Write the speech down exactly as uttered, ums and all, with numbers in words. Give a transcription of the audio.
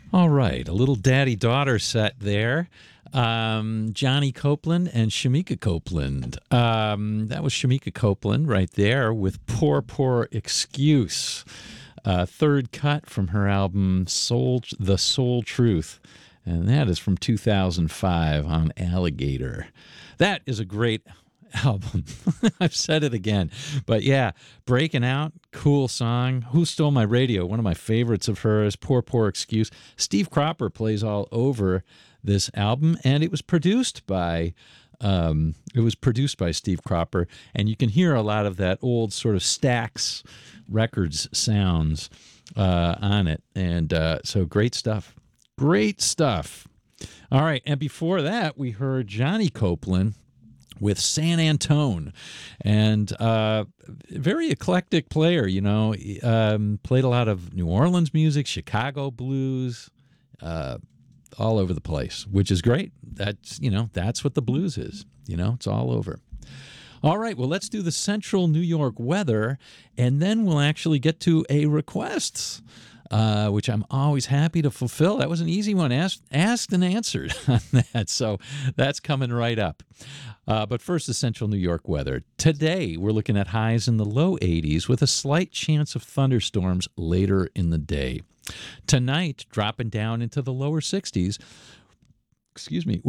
All right, a little daddy-daughter set there. Um, Johnny Copeland and Shamika Copeland. Um, that was Shamika Copeland right there with Poor, Poor Excuse. Uh, third cut from her album Soul, The Soul Truth. And that is from two thousand five on Alligator. That is a great album. I've said it again. But yeah, Breaking Out, cool song. Who Stole My Radio? One of my favorites of hers. Poor, Poor Excuse. Steve Cropper plays all over this album, and it was produced by um, it was produced by Steve Cropper, and you can hear a lot of that old sort of Stax Records sounds uh, on it. And uh, so great stuff. Great stuff. All right, and before that, we heard Johnny Copeland with San Antone, and uh, very eclectic player, you know, um, played a lot of New Orleans music, Chicago blues, uh, all over the place, which is great. That's, you know, that's what the blues is, you know, it's all over. All right, well, let's do the central New York weather, and then we'll actually get to a requests. Uh, which I'm always happy to fulfill. That was an easy one, asked, asked and answered on that. So that's coming right up. Uh, but first, the central New York weather. Today, we're looking at highs in the low eighties with a slight chance of thunderstorms later in the day. Tonight, dropping down into the lower sixties. Excuse me.